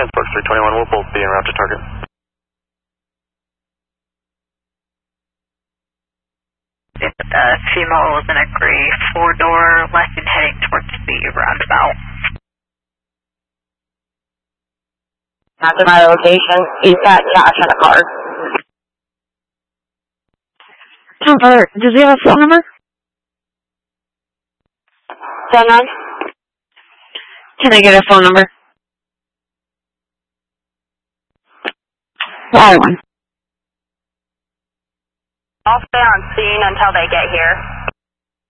Transport 321 will both be en route to target. Female was in a gray 4-door, left and heading towards the roundabout. After my location, he's got Josh in a car. Does he have a phone number? 79? Can I get a phone number? That one. I'll stay on scene until they get here.